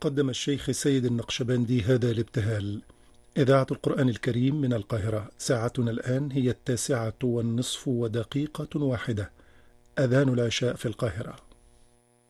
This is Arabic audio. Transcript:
قدم الشيخ سيد النقشبندي هذا الابتهال. إذاعة القرآن الكريم من القاهرة، ساعتنا الآن هي 9:30 ودقيقة واحدة، أذان العشاء في القاهرة.